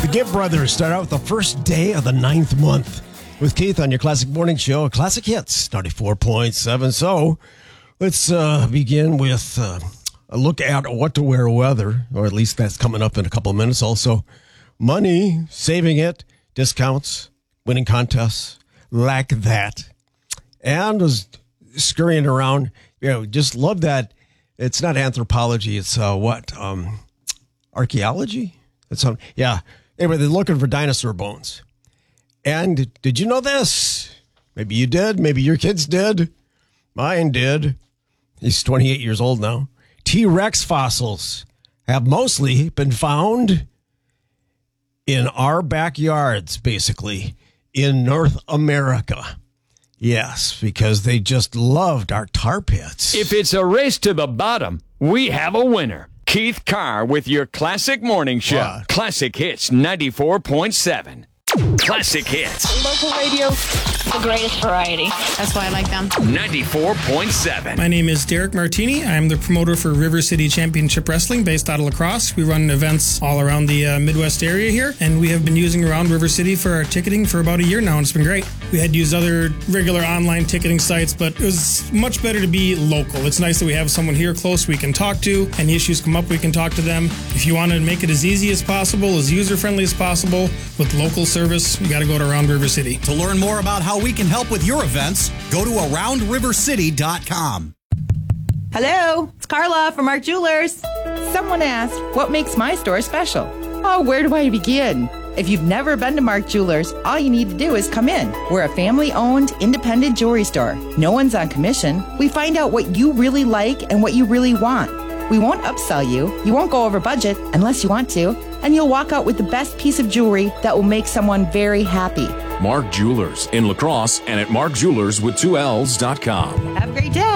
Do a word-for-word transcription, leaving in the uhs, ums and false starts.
The Gibb Brothers start out with the first day of the ninth month with Keith on your Classic Morning Show. Classic Hits, ninety-four point seven. So let's uh, begin with uh, a look at what to wear weather, or at least that's coming up in a couple of minutes. Also, money, saving it, discounts, winning contests, like that. And was scurrying around, you know, just love that. It's not anthropology, it's uh, what? Um, archaeology? It's um, yeah. Anyway, they're looking for dinosaur bones. And did you know this? Maybe you did. Maybe your kids did. Mine did. He's twenty-eight years old now. T-Rex fossils have mostly been found in our backyards, basically, in North America. Yes, because they just loved our tar pits. If it's a race to the bottom, we have a winner. Keith Carr with your Classic Morning Show. What? Classic Hits ninety-four point seven. Classic Hits. Local radio, the greatest variety. That's why I like them. ninety-four point seven. My name is Derek Martini. I'm the promoter for River City Championship Wrestling based out of La Crosse. We run events all around the uh, Midwest area here, and we have been using Around River City for our ticketing for about a year now, and it's been great. We had to use other regular online ticketing sites, but it was much better to be local. It's nice that we have someone here close we can talk to. Any issues come up, we can talk to them. If you want to make it as easy as possible, as user-friendly as possible, with local service, you got to go to Around River City. To learn more about how we can help with your events, go to around river city dot com. Hello, it's Carla from Mark Jewelers. Someone asked, what makes my store special? Oh, where do I begin? If you've never been to Mark Jewelers, all you need to do is come in. We're a family-owned, independent jewelry store. No one's on commission. We find out what you really like and what you really want. We won't upsell you. You won't go over budget unless you want to. And you'll walk out with the best piece of jewelry that will make someone very happy. Mark Jewelers in La Crosse and at mark jewelers with two L's dot com. Have a great day.